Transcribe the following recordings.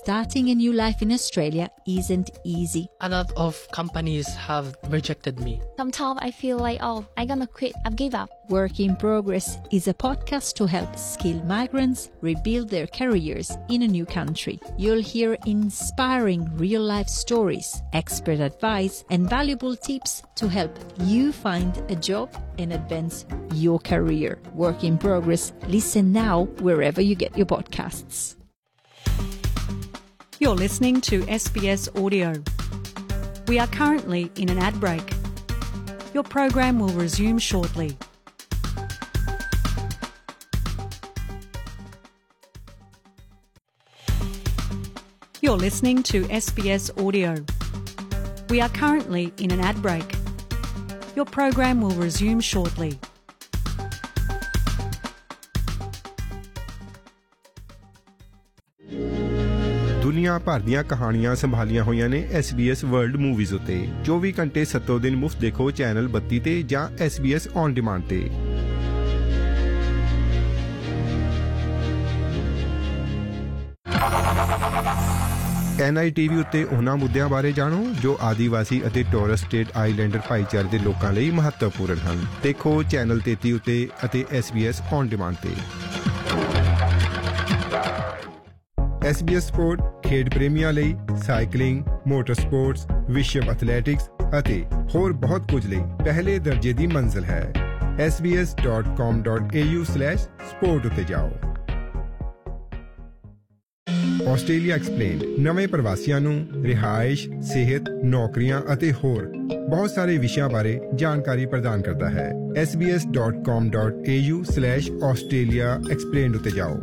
starting a new life in Australia isn't easy. A lot of companies have rejected me. Sometimes I feel like, I'm gonna quit, I've give up. Work in Progress is a podcast to help skilled migrants rebuild their careers in a new country. You'll hear inspiring real-life stories, expert advice, and valuable tips to help you find a job and advance your career. Work in Progress. Listen now wherever you get your podcasts. You're listening to SBS Audio. We are currently in an ad break. Your program will resume shortly. You're listening to SBS Audio. We are currently in an ad break. Your program will resume shortly. ਦੁਨੀਆ ਭਰ ਦੀਆਂ ਕਹਾਣੀਆਂ ਸੰਭਾਲੀਆਂ ਹੋਈਆਂ ਨੇ SBS world movies ਉੱਤੇ। 24 ਘੰਟੇ 7 ਦਿਨ ਮੁਫਤ ਦੇਖੋ ਚੈਨਲ 32 ਤੇ ਜਾਂ SBS ਔਨ ਡਿਮਾਂਡ ਤੇ। NITV ਉੱਤੇ ਉਹਨਾਂ ਮੁੱਦਿਆਂ ਬਾਰੇ ਜਾਣੋ ਜੋ ਆਦੀਵਾਸੀ ਅਤੇ ਟੋਰਸ ਸਟ੍ਰੇਟ ਆਈਲੈਂਡਰ ਭਾਈਚਾਰੇ ਦੇ ਲੋਕਾਂ ਲਈ ਮਹੱਤਵਪੂਰਨ ਹਨ। ਦੇਖੋ ਚੈਨਲ 33 ਉੱਤੇ ਅਤੇ SBS ਔਨ ਡਿਮਾਂਡ ਤੇ। SBS ਸਪੋਰਟ ਖੇਡ ਪ੍ਰੇਮੀਆਂ ਲਈ ਸਾਈਕਲਿੰਗ, ਮੋਟਰ ਸਪੋਰਟਸ, ਵਿਸ਼ਵ ਐਥਲੈਟਿਕਸ ਅਤੇ ਹੋਰ ਬਹੁਤ ਕੁਝ ਲਈ ਪਹਿਲੇ ਦਰਜੇ ਦੀ ਮੰਜ਼ਿਲ ਹੈ। sbs.com.au/sport ਉੱਤੇ ਜਾਓ। ਆਸਟ੍ਰੇਲੀਆ ਐਕਸਪਲੇਨਡ ਨਵੇਂ ਪ੍ਰਵਾਸੀਆਂ ਨੂੰ ਰਿਹਾਇਸ਼, ਸਿਹਤ, ਨੌਕਰੀਆਂ ਅਤੇ ਹੋਰ ਬਹੁਤ ਸਾਰੇ ਵਿਸ਼ਿਆਂ ਬਾਰੇ ਜਾਣਕਾਰੀ ਪ੍ਰਦਾਨ ਕਰਦਾ ਹੈ। sbs.com.au/australia explained ਉੱਤੇ ਜਾਓ।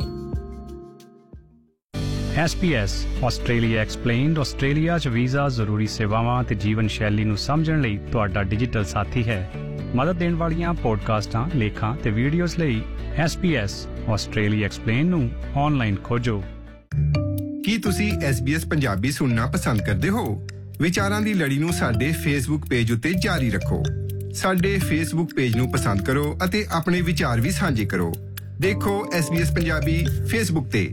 SBS ਆਸਟ੍ਰੇਲੀਆ ਐਕਸਪਲੇਨਡ ਆਸਟ੍ਰੇਲੀਆ 'ਚ ਵੀਜ਼ਾ, ਜ਼ਰੂਰੀ ਸੇਵਾਵਾਂ ਅਤੇ ਜੀਵਨ ਸ਼ੈਲੀ ਨੂੰ ਸਮਝਣ ਲਈ ਤੁਹਾਡਾ ਡਿਜੀਟਲ ਸਾਥੀ ਹੈ। ਮਦਦ ਦੇਣ ਵਾਲੀਆਂ ਪੋਡਕਾਸਟਾਂ, ਲੇਖਾਂ ਤੇ ਵੀਡੀਓਜ਼ ਲਈ SBS ਆਸਟ੍ਰੇਲੀਆ ਐਕਸਪਲੇਨ ਨੂੰ ਆਨਲਾਈਨ ਖੋਜੋ। ਕੀ ਤੁਸੀਂ SBS ਪੰਜਾਬੀ ਸੁਣਨਾ ਪਸੰਦ ਕਰਦੇ ਹੋ? ਵਿਚਾਰਾਂ ਦੀ ਲੜੀ ਨੂੰ ਸਾਡੇ ਫੇਸਬੁੱਕ ਪੇਜ ਉੱਤੇ ਜਾਰੀ ਰੱਖੋ। ਸਾਡੇ ਫੇਸਬੁੱਕ ਪੇਜ ਨੂੰ ਪਸੰਦ ਕਰੋ ਅਤੇ ਆਪਣੇ ਵਿਚਾਰ ਵੀ ਸਾਂਝੇ ਕਰੋ। ਦੇਖੋ SBS ਪੰਜਾਬੀ ਫੇਸਬੁੱਕ ਤੇ।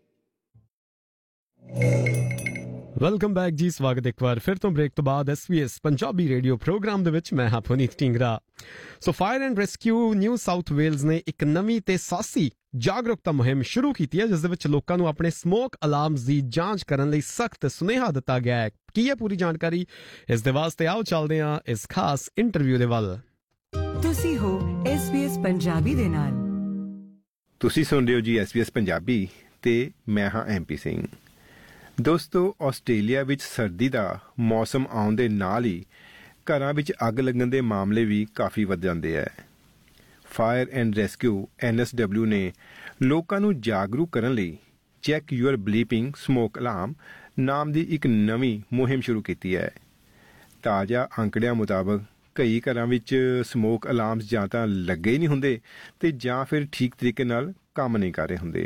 ਵੈਲਕਮ ਬੈਕ ਜੀ, ਸਵਾਗਤ ਇੱਕ ਵਾਰ ਫਿਰ ਤੋਂ ਬ੍ਰੇਕ ਤੋਂ ਬਾਅਦ SBS ਪੰਜਾਬੀ ਰੇਡੀਓ ਪ੍ਰੋਗਰਾਮ ਦੇ ਵਿੱਚ। ਮੈਂ ਹਾਂ ਪੁਨੀਤ Dhingra. So fire and rescue new south Wales ਨੇ ਇੱਕ ਨਵੀਂ ਤੇ ਸਾਹਸੀ ਜਾਗਰੂਕਤਾ ਮੁਹਿੰਮ ਸ਼ੁਰੂ ਕੀਤੀ ਹੈ, ਜਿਸ ਦੇ ਵਿੱਚ ਲੋਕਾਂ ਨੂੰ ਆਪਣੇ ਸਮੋਕ ਅਲਾਰਮਸ ਦੀ ਜਾਂਚ ਕਰਨ ਲਈ ਸਖਤ ਸੁਨੇਹਾ ਦਿੱਤਾ ਗਿਆ ਹੈ। ਕੀ ਹੈ ਪੂਰੀ ਜਾਣਕਾਰੀ? ਇਸ ਦੇ ਵਾਸਤੇ ਆਓ ਚੱਲਦੇ ਹਾਂ ਇਸ ਖਾਸ ਇੰਟਰਵਿਊ ਦੇ ਵੱਲ। ਤੁਸੀਂ ਹੋ SBS ਪੰਜਾਬੀ ਦੇ ਨਾਲ। ਤੁਸੀਂ ਸੁਣ ਰਹੇ ਹੋ ਜੀ SBS ਪੰਜਾਬੀ ਤੇ ਮੈਂ ਹਾਂ MP ਸਿੰਘ। ਦੋਸਤੋ, ਆਸਟ੍ਰੇਲੀਆ ਵਿੱਚ ਸਰਦੀ ਦਾ ਮੌਸਮ ਆਉਣ ਦੇ ਨਾਲ ਹੀ ਘਰਾਂ ਵਿੱਚ ਅੱਗ ਲੱਗਣ ਦੇ ਮਾਮਲੇ ਵੀ ਕਾਫੀ ਵੱਧ ਜਾਂਦੇ ਹੈ। ਫਾਇਰ ਐਂਡ ਰੈਸਕਿਊ NSW ਨੇ ਲੋਕਾਂ ਨੂੰ ਜਾਗਰੂਕ ਕਰਨ ਲਈ ਚੈੱਕ ਯੂਅਰ ਬਲੀਪਿੰਗ ਸਮੋਕ ਅਲਾਰਮ ਨਾਮ ਦੀ ਇੱਕ ਨਵੀਂ ਮੁਹਿੰਮ ਸ਼ੁਰੂ ਕੀਤੀ ਹੈ। ਤਾਜ਼ਾ ਅੰਕੜਿਆਂ ਮੁਤਾਬਕ ਕਈ ਘਰਾਂ ਵਿੱਚ ਸਮੋਕ ਅਲਾਰਮਸ ਜਾਂ ਤਾਂ ਲੱਗੇ ਹੀ ਨਹੀਂ ਹੁੰਦੇ ਤੇ ਜਾਂ ਫਿਰ ਠੀਕ ਤਰੀਕੇ ਨਾਲ ਕੰਮ ਨਹੀਂ ਕਰ ਰਹੇ ਹੁੰਦੇ।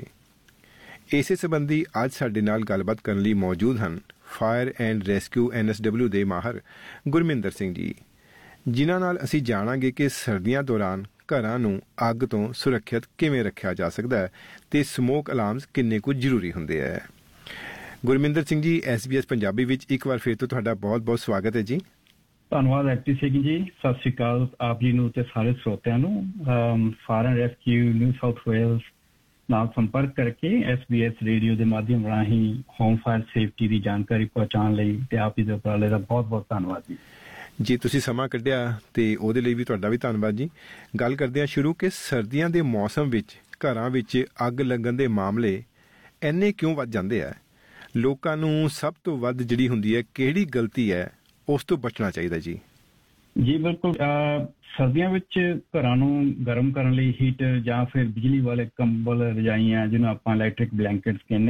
ਇਸੇ ਸੰਬੰਧੀ ਅੱਜ ਸਾਡੇ ਨਾਲ ਗੱਲਬਾਤ ਕਰਨ ਲਈ ਮੌਜੂਦ ਹਨ ਫਾਇਰ ਐਂਡ ਰੈਸਕਿਊ NSW ਦੇ ਮਾਹਰ ਗੁਰਮਿੰਦਰ ਸਿੰਘ ਜੀ, ਜਿਨ੍ਹਾਂ ਨਾਲ ਅਸੀਂ ਜਾਣਾਂਗੇ ਕਿ ਸਰਦੀਆਂ ਦੌਰਾਨ ਘਰਾਂ ਨੂੰ ਅੱਗ ਤੋਂ ਸੁਰੱਖਿਅਤ ਕਿਵੇਂ ਰੱਖਿਆ ਜਾ ਸਕਦਾ ਹੈ ਤੇ ਸਮੋਕ ਅਲਾਰਮਸ ਕਿੰਨੇ ਕੁ ਜ਼ਰੂਰੀ ਹੁੰਦੇ ਹੈ। ਗੁਰਮਿੰਦਰ ਸਿੰਘ ਜੀ, SBS ਪੰਜਾਬੀ ਵਿੱਚ ਇੱਕ ਵਾਰ ਫਿਰ ਤੋਂ ਤੁਹਾਡਾ ਬਹੁਤ-ਬਹੁਤ ਸਵਾਗਤ ਹੈ ਜੀ। ਧੰਨਵਾਦ MP ਸਿੰਘ ਜੀ। ਸਤਿ ਸ਼੍ਰੀ ਅਕਾਲ ਆਪ ਜੀ ਨੂੰ ਤੇ ਸਾਰੇ ਸਰੋਤਿਆਂ ਨੂੰ। Fire and rescue new south Wales ਨਾਲ ਸੰਪਰਕ ਕਰਕੇ SBS ਰੇਡੀਓ ਦੇ ਮਾਧਿਅਮ ਰਾਹੀਂ ਹੋਮ ਫਾਇਰ ਸੇਫਟੀ ਦੀ ਜਾਣਕਾਰੀ ਪਹੁੰਚਾਉਣ ਲਈ ਤੇ ਆਪ ਜੀ ਦੇ ਉਪਰਾਲੇ ਦਾ ਬਹੁਤ-ਬਹੁਤ ਧੰਨਵਾਦ ਜੀ। ਜੀ, ਤੁਸੀਂ ਸਮਾਂ ਕੱਢਿਆ ਤੇ ਉਹਦੇ ਲਈ ਵੀ ਤੁਹਾਡਾ ਵੀ ਧੰਨਵਾਦ ਜੀ। ਗੱਲ ਕਰਦੇ ਹਾਂ ਸ਼ੁਰੂ ਕਿ ਸਰਦੀਆਂ ਦੇ ਮੌਸਮ ਵਿੱਚ ਘਰਾਂ ਵਿੱਚ ਅੱਗ ਲੱਗਣ ਦੇ ਮਾਮਲੇ ਇੰਨੇ ਕਿਉਂ ਵੱਧ ਜਾਂਦੇ ਆ? ਲੋਕਾਂ ਨੂੰ ਸਭ ਤੋਂ ਵੱਧ ਜਿਹੜੀ ਹੁੰਦੀ ਹੈ ਕਿਹੜੀ ਗਲਤੀ ਹੈ ਉਸ ਤੋਂ ਬਚਣਾ ਚਾਹੀਦਾ ਜੀ? ਜੀ ਬਿਲਕੁਲ, ਸਰਦੀਆਂ ਵਿੱਚ ਘਰਾਂ ਨੂੰ ਗਰਮ ਕਰਨ ਲਈ ਹੀਟਰ ਜਾਂ ਫਿਰ ਬਿਜਲੀ ਵਾਲੇ ਕੰਬਲ, ਰਜਾਈਆਂ ਜਿਹਨੂੰ ਆਪਾਂ ਇਲੈਕਟ੍ਰਿਕ ਬਲੈਂਕਟਸ ਕਹਿੰਦੇ